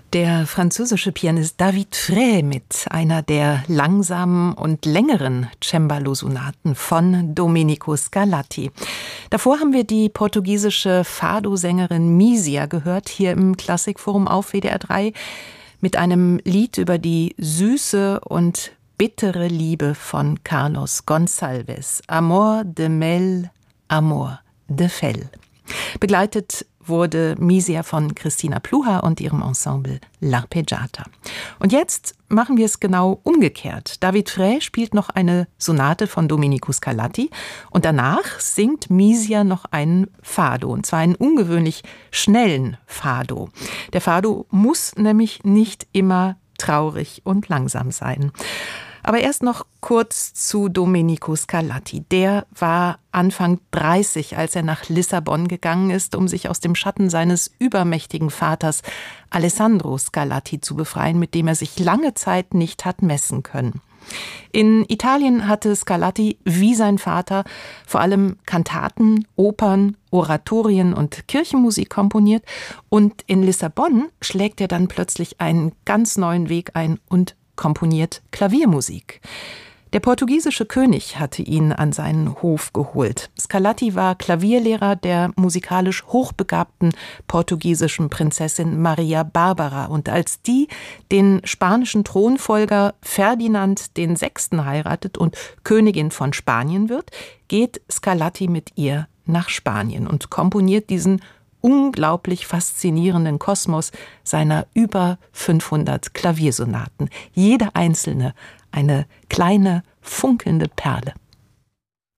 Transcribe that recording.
Der französische Pianist David Fray mit einer der langsamen und längeren Cembalo-Sonaten von Domenico Scarlatti. Davor haben wir die portugiesische Fado-Sängerin Mísia gehört, hier im Klassikforum auf WDR 3, mit einem Lied über die süße und bittere Liebe von Carlos Gonçalves. Amor de Mel, Amor de Fel. Begleitet wurde Mísia von Christina Pluhar und ihrem Ensemble L'Arpeggiata. Und jetzt machen wir es genau umgekehrt. David Fray spielt noch eine Sonate von Domenico Scarlatti und danach singt Mísia noch einen Fado, und zwar einen ungewöhnlich schnellen Fado. Der Fado muss nämlich nicht immer traurig und langsam sein. Aber erst noch kurz zu Domenico Scarlatti. Der war Anfang 30, als er nach Lissabon gegangen ist, um sich aus dem Schatten seines übermächtigen Vaters Alessandro Scarlatti zu befreien, mit dem er sich lange Zeit nicht hat messen können. In Italien hatte Scarlatti, wie sein Vater, vor allem Kantaten, Opern, Oratorien und Kirchenmusik komponiert. Und in Lissabon schlägt er dann plötzlich einen ganz neuen Weg ein und komponiert Klaviermusik. Der portugiesische König hatte ihn an seinen Hof geholt. Scarlatti war Klavierlehrer der musikalisch hochbegabten portugiesischen Prinzessin Maria Barbara. Und als die den spanischen Thronfolger Ferdinand VI. Heiratet und Königin von Spanien wird, geht Scarlatti mit ihr nach Spanien und komponiert diesen unglaublich faszinierenden Kosmos seiner über 500 Klaviersonaten. Jede einzelne eine kleine, funkelnde Perle.